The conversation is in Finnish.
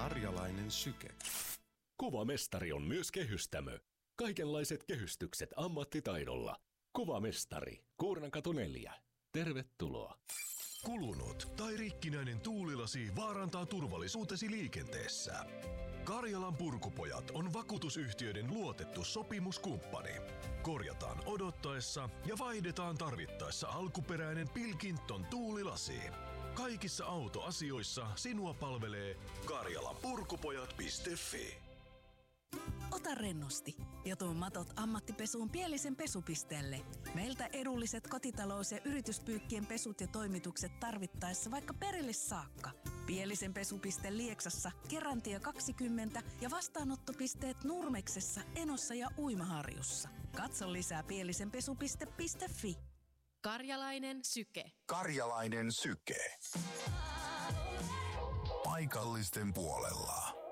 Karjalainen syke. Kuvamestari on myös kehystämö. Kaikenlaiset kehystykset ammattitaidolla. Kuvamestari, Kuurnankatu 4. Tervetuloa. Kulunut tai rikkinäinen tuulilasi vaarantaa turvallisuutesi liikenteessä. Karjalan Purkupojat on vakuutusyhtiöiden luotettu sopimuskumppani. Korjataan odottaessa ja vaihdetaan tarvittaessa alkuperäinen Pilkington tuulilasi. Kaikissa autoasioissa sinua palvelee karjalanpurkupojat.fi. Ota rennosti ja tuo matot ammattipesuun Pielisen pesupisteelle. Meiltä edulliset kotitalous- ja yrityspyykkien pesut ja toimitukset tarvittaessa vaikka perille saakka. Pielisen pesupiste Lieksassa, Kerantie 20 ja vastaanottopisteet Nurmeksessa, Enossa ja Uimaharjussa. Katso lisää pielisenpesupiste.fi. Karjalainen syke. Karjalainen syke. Paikallisten puolella.